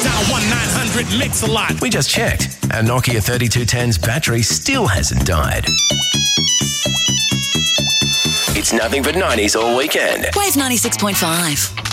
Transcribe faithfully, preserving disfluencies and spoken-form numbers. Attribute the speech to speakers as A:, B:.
A: Dial one nine hundred Mix-a-Lot.
B: We just checked. Our Nokia thirty-two ten's battery still hasn't died. It's nothing but nineties all weekend.
C: Wave ninety-six point five.